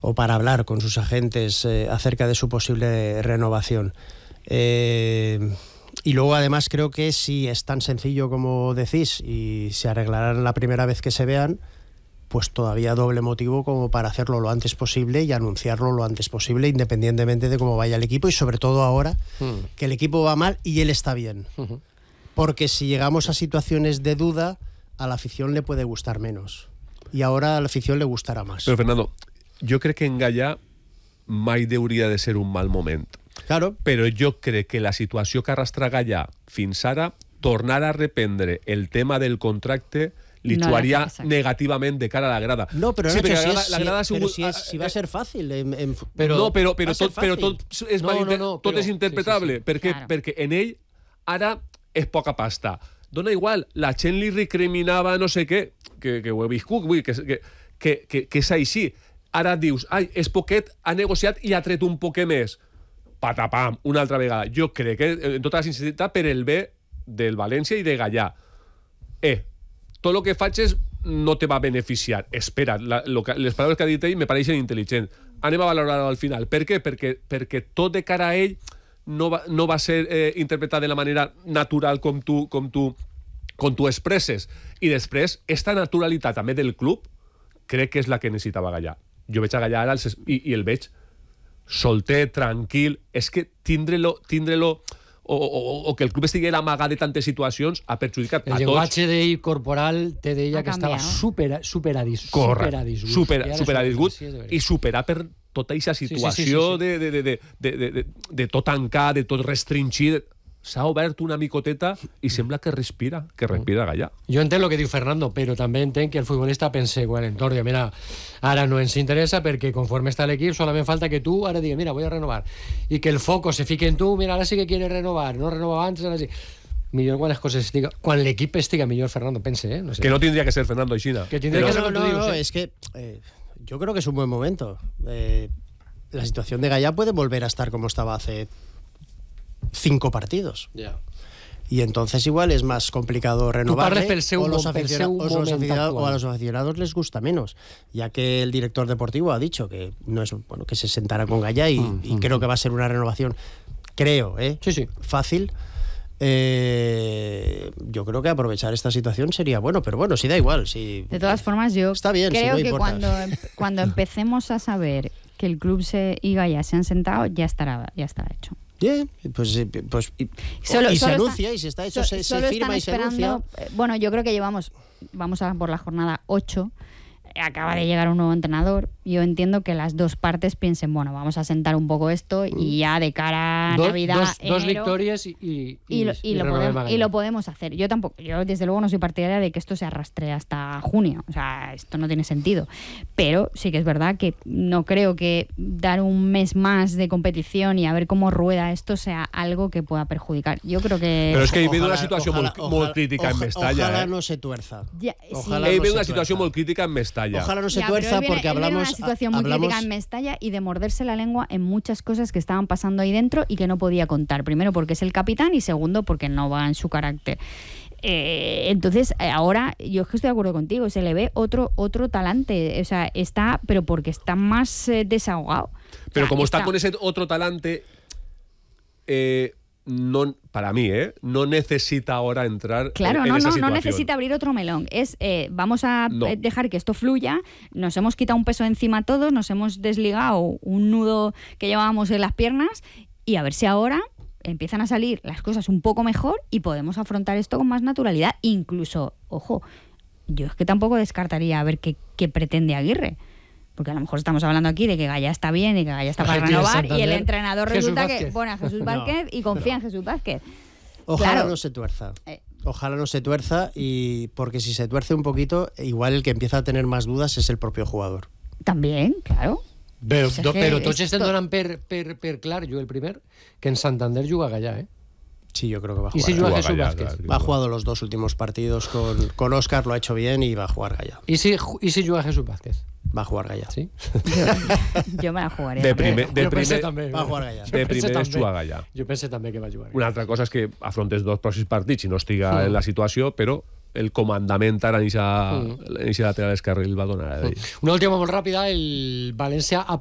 o para hablar con sus agentes acerca de su posible renovación. Y luego además creo que si es tan sencillo como decís y se arreglarán la primera vez que se vean, pues todavía doble motivo como para hacerlo lo antes posible y anunciarlo lo antes posible, independientemente de cómo vaya el equipo, y sobre todo ahora que el equipo va mal y él está bien. Porque si llegamos a situaciones de duda, a la afición le puede gustar menos. Y ahora a la afición le gustarà más. Però, Fernando, jo crec que en Gallà mai hauria de ser un mal moment. Claro. Però jo crec que la situació que arrastra Gallà fins ara, tornar a reprendre el tema del contracte li jugaria negativament de cara a la grada. No, però sí, Nacho, la grada si va a ser fàcil. Tot és interpretable, perquè en ell ara és poca pasta. Dona igual, la gent li recriminava no sé què, que ho he viscut, que és així. Ara dius, és poquet, ha negociat i ha tret un poquet més. Patapam, una altra vegada. Jo crec que, en tota la sinceritat, per el bé del València i de Gallà. Tot el que faig no te va beneficiar. Espera, les paraules que ha dit ell me pareixen intel·ligents. Anem a valorar-ho al final. Per què? Perquè tot de cara a ell no va ser interpretat de la manera natural com tu expresses. I després, esta naturalitat també del club crec que és la que necessitava Gallà. Jo veig a Gallà ara i el veig solter, tranquil. És que tindre-lo o que el club estigui amagat de tantes situacions ha perjudicat a tots. El llenguatge d'ell corporal té d'ella que estava super a disgust i superar per tota aquesta situació de tot tancar, de tot restringir. S'ha obert una micoteta i sembla que respira Gallà. Jo entenc el que diu Fernando, però també entenc que el futbolista pense, bueno, Torrio, mira, ara no ens interessa perquè conforme està l'equip solament falta que tu ara digues, mira, voy a renovar, i que el foco se fique en tu, mira, ara sí que quiere renovar, no renovava antes, ara sí. Millor quan l'equip estiga millor, Fernando, pense, no sé. Que no tindria que ser Fernando Aixina. Que tindria que ser com tu dius. No, es que yo creo que es un buen momento. La situación de Gallà puede volver a estar como estaba hace 5 partidos. Y entonces igual es más complicado renovarle, o a los aficionados les gusta menos, ya que el director deportivo ha dicho que no es bueno que se sentara con Gallà y creo que va a ser una renovación, fácil. Yo creo que aprovechar esta situación sería bueno, pero bueno, sí da igual. Sí, de todas formas, yo está bien, creo si no que importa. cuando empecemos a saber que el club y Gallà se han sentado, ya estará hecho. Bien, pues se anuncia, y si está hecho se firma y se anuncia. Bueno, yo creo que vamos a por la jornada 8. Acaba de llegar un nuevo entrenador. Yo entiendo que las dos partes piensen, bueno, vamos a sentar un poco esto y ya de cara a Navidad, dos victorias y lo podemos hacer. Yo desde luego no soy partidaria de que esto se arrastre hasta junio. O sea, esto no tiene sentido. Pero sí que es verdad que no creo que dar un mes más de competición y a ver cómo rueda esto sea algo que pueda perjudicar. Yo creo que... Pero es que he vivido una situación muy crítica en Mestalla. Ojalá no se tuerza. He vivido una situación muy crítica en Mestalla. Ojalá no se tuerza porque hablamos... Una situación muy crítica en Mestalla y de morderse la lengua en muchas cosas que estaban pasando ahí dentro y que no podía contar. Primero porque es el capitán y segundo porque no va en su carácter. Entonces ahora yo es que estoy de acuerdo contigo, se le ve otro talante, o sea, pero porque está más desahogado. Pero como está con ese otro talante, no, para mí, no necesita ahora entrar en esa situación. No necesita abrir otro melón. Vamos a dejar que esto fluya. Nos hemos quitado un peso encima todos, nos hemos desligado un nudo que llevábamos en las piernas y a ver si ahora empiezan a salir las cosas un poco mejor y podemos afrontar esto con más naturalidad. Incluso, ojo, yo es que tampoco descartaría a ver qué pretende Aguirre. Porque a lo mejor estamos hablando aquí de que Gallà está bien y que Gallà está para renovar y el entrenador resulta que pone a Jesús Vázquez y confía en Jesús Vázquez. Ojalá no se tuerza. Ojalá no se tuerza, porque si se tuerce un poquito, igual el que empieza a tener más dudas es el propio jugador. También, claro. Però tots estem donant per clar, jo el primer, que en Santander juga Gallà, Sí, yo creo que va a jugar. ¿Y si juega Jesús Vázquez? Ha jugado los 2 últimos partidos con Óscar, lo ha hecho bien y va a jugar Gallà. ¿Y si juega Jesús Vázquez? Va a jugar Gallà. ¿Sí? Yo me la jugaré. De primer va a jugar Gallà. De primer és jugar Gallà. Jo penso també que va jugar Gallà. Una altra cosa és que afrontes 2 pròxims partits i no estiga en la situació, però el comandament ara en aquesta lateral esquerre el va donar a ell. Una última molt ràpida, el València ha